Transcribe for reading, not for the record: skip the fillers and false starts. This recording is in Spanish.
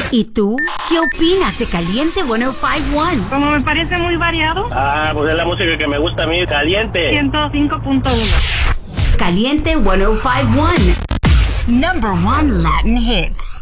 ¿Y tú? ¿Qué opinas de Caliente 105.1? Como me parece muy variado. Pues es la música que me gusta a mí, Caliente. 105.1. Caliente 105.1. Number 1 Latin hits.